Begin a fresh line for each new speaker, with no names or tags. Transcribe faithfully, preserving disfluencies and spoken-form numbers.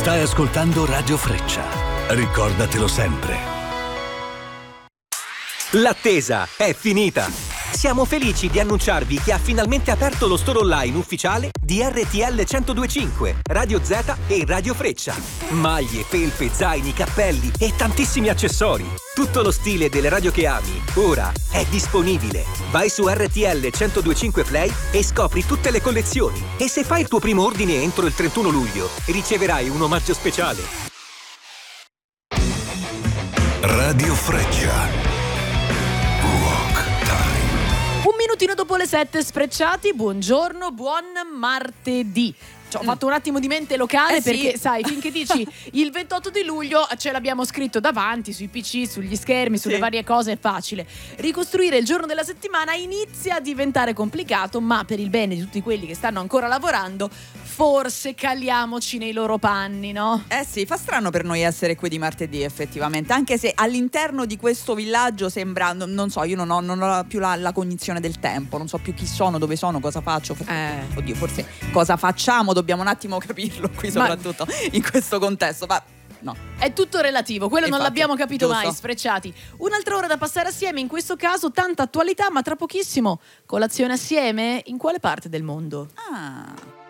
Stai ascoltando Radio Freccia. Ricordatelo sempre.
L'attesa è finita! Siamo felici di annunciarvi che ha finalmente aperto lo store online ufficiale di R T L centodue e cinque, Radio Z e Radio Freccia. Maglie, felpe, zaini, cappelli e tantissimi accessori. Tutto lo stile delle radio che ami, ora è disponibile. Vai su R T L centodue e cinque Play e scopri tutte le collezioni. E se fai il tuo primo ordine entro il trentuno luglio, riceverai un omaggio speciale.
Radio Freccia.
Un minutino dopo le sette, Sfrecciati, buongiorno, buon martedì. Ci ho fatto un attimo di mente locale
eh
perché
sì.
sai, finché dici il ventotto di luglio ce l'abbiamo scritto davanti sui P C, sugli schermi, sulle
sì.
varie cose, è facile. Ricostruire il giorno della settimana inizia a diventare complicato, ma per il bene di tutti quelli che stanno ancora lavorando forse caliamoci nei loro panni, no?
Eh sì, fa strano per noi essere qui di martedì effettivamente, anche se all'interno di questo villaggio sembra, non, non so, io non ho, non ho più la, la cognizione del tempo, non so più chi sono, dove sono, cosa faccio,
Eh.
oddio, forse cosa facciamo, dobbiamo un attimo capirlo qui soprattutto ma... in questo contesto, ma no.
È tutto relativo, quello
Infatti,
non l'abbiamo capito
giusto.
mai, Sfrecciati. Un'altra ora da passare assieme, in questo caso tanta attualità, ma tra pochissimo colazione assieme in quale parte del mondo?
Ah...